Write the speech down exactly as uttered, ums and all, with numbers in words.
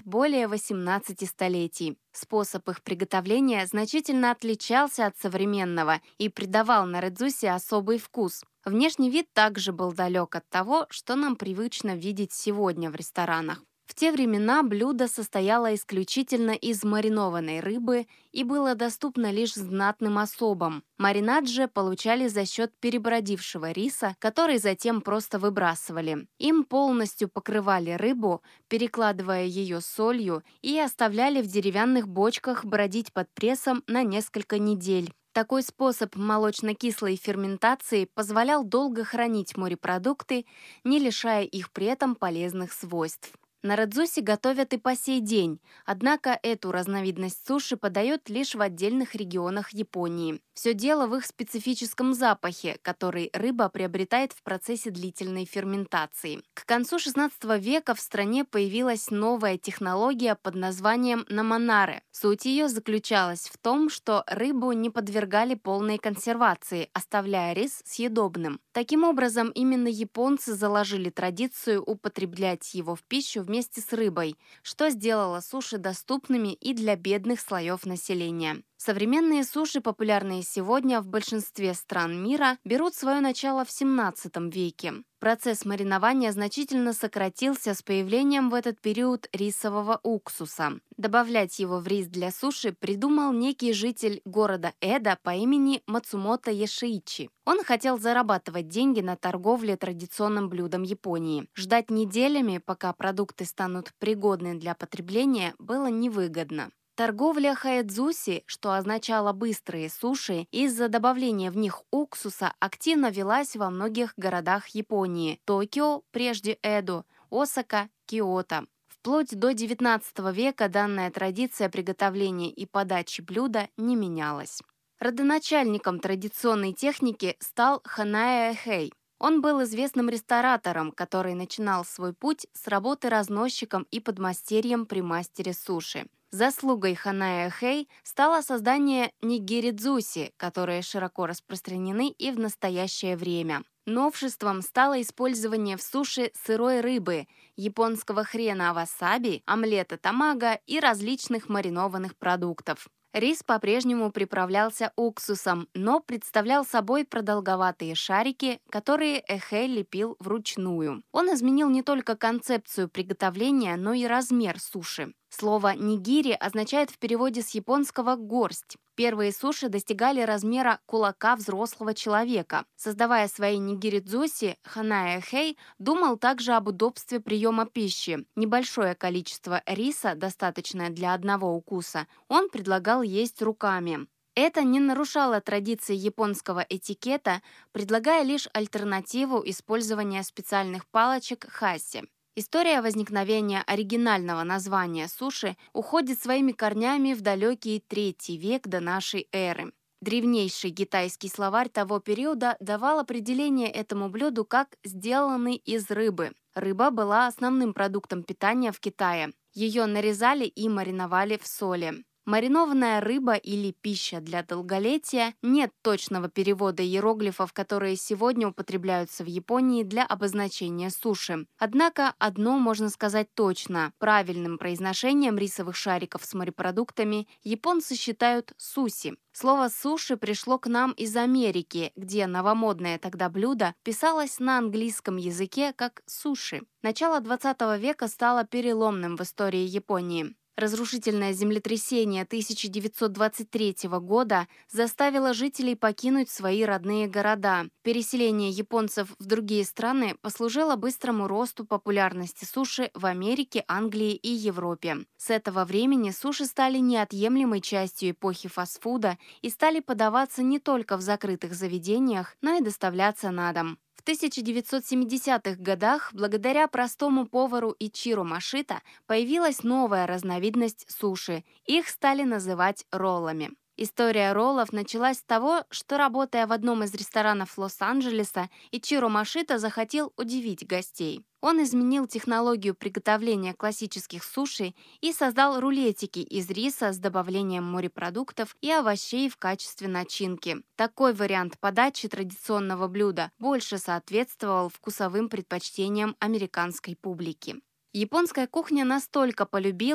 более восемнадцати столетий. Способ их приготовления значительно отличался от современного и придавал наредзуси особый вкус. Внешний вид также был далек от того, что нам привычно видеть сегодня в ресторанах. В те времена блюдо состояло исключительно из маринованной рыбы и было доступно лишь знатным особам. Маринад же получали за счет перебродившего риса, который затем просто выбрасывали. Им полностью покрывали рыбу, перекладывая ее солью, и оставляли в деревянных бочках бродить под прессом на несколько недель. Такой способ молочно-кислой ферментации позволял долго хранить морепродукты, не лишая их при этом полезных свойств. Наредзуси готовят и по сей день, однако эту разновидность суши подают лишь в отдельных регионах Японии. Все дело в их специфическом запахе, который рыба приобретает в процессе длительной ферментации. К концу шестнадцатого века в стране появилась новая технология под названием наманаре. Суть ее заключалась в том, что рыбу не подвергали полной консервации, оставляя рис съедобным. Таким образом, именно японцы заложили традицию употреблять его в пищу вместе с рыбой, что сделало суши доступными и для бедных слоев населения. Современные суши, популярные сегодня в большинстве стран мира, берут свое начало в семнадцатом веке. Процесс маринования значительно сократился с появлением в этот период рисового уксуса. Добавлять его в рис для суши придумал некий житель города Эдо по имени Мацумото Йошиичи. Он хотел зарабатывать деньги на торговле традиционным блюдом Японии. Ждать неделями, пока продукты станут пригодны для потребления, было невыгодно. Торговля хаэдзуси, что означало быстрые суши, из-за добавления в них уксуса активно велась во многих городах Японии – Токио, прежде Эдо, Осака, Киото. Вплоть до девятнадцатого века данная традиция приготовления и подачи блюда не менялась. Родоначальником традиционной техники стал Ханаэ Эхэй. Он был известным ресторатором, который начинал свой путь с работы разносчиком и подмастерьем при мастере суши. Заслугой Ханаэ Эхэй стало создание нигиридзуси, которые широко распространены и в настоящее время. Новшеством стало использование в суши сырой рыбы, японского хрена васаби, омлета тамага и различных маринованных продуктов. Рис по-прежнему приправлялся уксусом, но представлял собой продолговатые шарики, которые Эхэй лепил вручную. Он изменил не только концепцию приготовления, но и размер суши. Слово «нигири» означает в переводе с японского «горсть». Первые суши достигали размера кулака взрослого человека. Создавая свои нигиридзуси, Ханаэ Эхэй думал также об удобстве приема пищи. Небольшое количество риса, достаточное для одного укуса, он предлагал есть руками. Это не нарушало традиции японского этикета, предлагая лишь альтернативу использования специальных палочек хаси. История возникновения оригинального названия суши уходит своими корнями в далекий третий век до нашей эры. Древнейший китайский словарь того периода давал определение этому блюду как «сделанный из рыбы». Рыба была основным продуктом питания в Китае. Ее нарезали и мариновали в соли. Маринованная рыба или пища для долголетия – нет точного перевода иероглифов, которые сегодня употребляются в Японии для обозначения суши. Однако одно можно сказать точно – правильным произношением рисовых шариков с морепродуктами японцы считают суси. Слово «суши» пришло к нам из Америки, где новомодное тогда блюдо писалось на английском языке как «суши». Начало двадцатого века стало переломным в истории Японии. Разрушительное землетрясение тысяча девятьсот двадцать третьего года заставило жителей покинуть свои родные города. Переселение японцев в другие страны послужило быстрому росту популярности суши в Америке, Англии и Европе. С этого времени суши стали неотъемлемой частью эпохи фастфуда и стали подаваться не только в закрытых заведениях, но и доставляться на дом. В тысяча девятьсот семидесятых годах благодаря простому повару Ичиро Машита появилась новая разновидность суши. Их стали называть роллами. История роллов началась с того, что, работая в одном из ресторанов Лос-Анджелеса, Ичиро Машита захотел удивить гостей. Он изменил технологию приготовления классических суши и создал рулетики из риса с добавлением морепродуктов и овощей в качестве начинки. Такой вариант подачи традиционного блюда больше соответствовал вкусовым предпочтениям американской публики. Японская кухня настолько полюбила